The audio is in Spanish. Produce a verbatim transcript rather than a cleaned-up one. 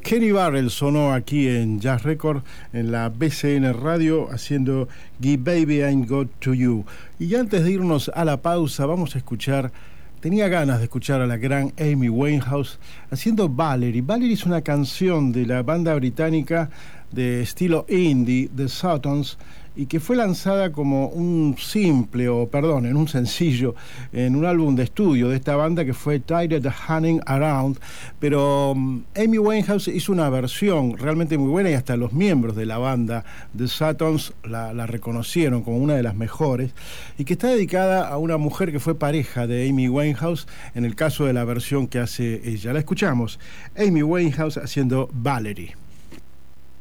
Kenny Burrell sonó aquí en Jazz Record, en la B C N Radio, haciendo Give Baby Ain't Got to You. Y antes de irnos a la pausa, vamos a escuchar, tenía ganas de escuchar a la gran Amy Winehouse haciendo Valerie. Valerie es una canción de la banda británica de estilo indie, The Sutons, y que fue lanzada como un simple, o perdón, en un sencillo, en un álbum de estudio de esta banda que fue Tired Hanging Around, pero um, Amy Winehouse hizo una versión realmente muy buena y hasta los miembros de la banda The Sutons la, la reconocieron como una de las mejores, y que está dedicada a una mujer que fue pareja de Amy Winehouse en el caso de la versión que hace ella. La escuchamos, Amy Winehouse haciendo Valerie.